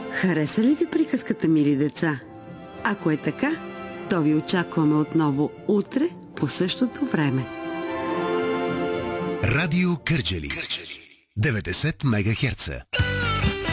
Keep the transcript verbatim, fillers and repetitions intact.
Хареса ли ви приказката, мили деца? Ако е така, то ви очакваме отново утре по същото време. Радио Кърджали. деветдесет мегахерца.